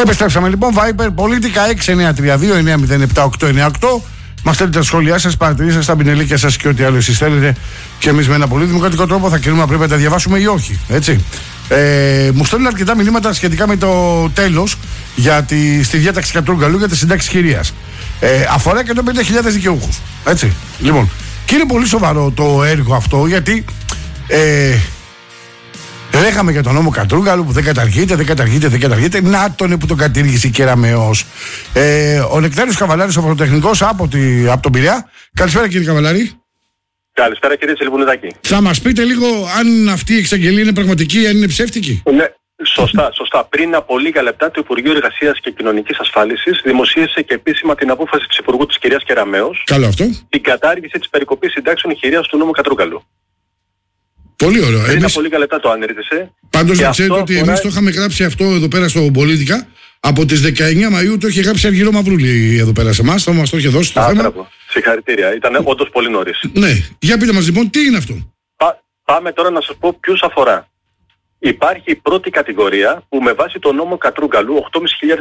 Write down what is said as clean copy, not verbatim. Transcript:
Επιστρέψαμε λοιπόν. Viper Πολίτικα 693-2-907-898. Μας στέλνετε τα σχόλιά σας, παρατηρήσεις σας, τα πινελίκια σας και ό,τι άλλο εσείς θέλετε. Και εμείς με ένα πολύ δημοκρατικό τρόπο θα κρίνουμε αν πρέπει να τα διαβάσουμε ή όχι. Έτσι. Μου στέλνουν αρκετά μηνύματα σχετικά με το τέλος στη διάταξη Κατρούγκαλου για τη συντάξη χειρίας. Αφορά 150.000 δικαιούχους. Έτσι. Λοιπόν, και είναι πολύ σοβαρό το έργο αυτό, γιατί λέγαμε για τον νόμο Κατρούγκαλου που δεν καταργείται. Να τον που τον κατήργησε η Κεραμέως. Ο Νεκτάριος Καβαλάρης, ο πρωτοτεχνικός από τον Πειραιά. Καλησπέρα κύριε Καβαλάρη. Καλησπέρα κύριε Τσελιπουνιδάκη. Θα μας πείτε λίγο αν αυτή η εξαγγελία είναι πραγματική, αν είναι ψεύτικη? Ναι, σωστά. Πριν από λίγα λεπτά το Υπουργείο Εργασίας και Κοινωνικής Ασφάλισης δημοσίευσε και επίσημα την απόφαση της Υπουργού της κυρίας Κεραμέως. Καλό αυτό. Την κατάργηση της περικοπής συντάξεων χειρίας του νόμου Κατρούγκαλου. Πολύ ωραίο. Πριν από λίγα λεπτά το ανήρτησε. Πάντως να ξέρετε ότι εμείς το είχαμε γράψει αυτό εδώ πέρα στο Πολίτικα. Από τις 19 Μαΐου το είχε γράψει Αργυρό Μαυρούλη εδώ πέρα σε εμάς. Θα μας το είχε δώσει το θέμα. Συγχαρητήρια. Ήταν όντως πολύ νωρίς. Ναι. Για πείτε μας λοιπόν, τι είναι αυτό? Πάμε τώρα να σας πω ποιους αφορά. Υπάρχει η πρώτη κατηγορία που με βάση το νόμο Κατρούγκαλου 8.500